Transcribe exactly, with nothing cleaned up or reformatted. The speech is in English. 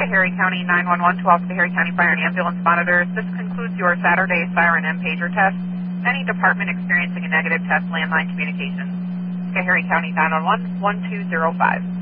Schoharie County nine one one, twelve Schoharie County Fire and Ambulance Monitors. This concludes your Saturday siren and pager test. Any department experiencing a negative test landline communications. Schoharie County nine one one, one two zero five.